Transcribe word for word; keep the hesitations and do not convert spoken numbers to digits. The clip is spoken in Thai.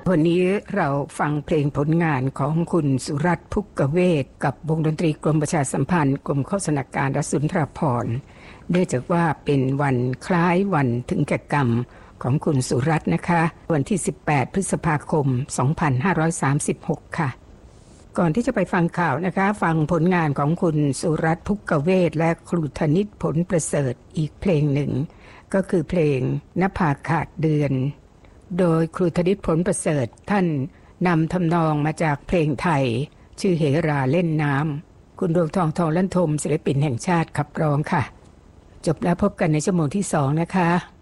วันนี้เราฟังเพลงผลงานของคุณสุรัตน์ ภุกเวศกับวงดนตรีกรมประชาสัมพันธ์กรมโฆษณาการและสุนทรภรณ์เนื่องจากว่าเป็นวันคล้ายวันถึงแก่กรรมของคุณสุรัตน์นะคะวันที่สิบแปดพฤษภาคมสองพันห้าร้อยสามสิบหกค่ะก่อนที่จะไปฟังข่าวนะคะฟังผลงานของคุณสุรัตน์ ภุกเวศและครูธนิตผลประเสริฐอีกเพลงหนึ่งก็คือเพลงนภาขาดเดือนโดยครูธนิตผลประเสริฐท่านนำทำนองมาจากเพลงไทยชื่อเหราเล่นน้ำคุณดวงทองทองลั่นทมศิลปินแห่งชาติขับร้องค่ะจบแล้วพบกันในชั่วโมงที่สองนะคะ